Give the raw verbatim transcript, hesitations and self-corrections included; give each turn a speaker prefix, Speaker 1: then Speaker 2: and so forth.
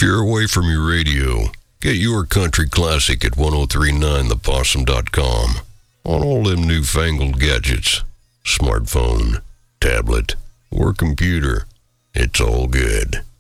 Speaker 1: you're away from your radio, get your country classic at ten thirty-nine the possum dot com. On all them newfangled gadgets, smartphone, tablet, or computer, it's all good.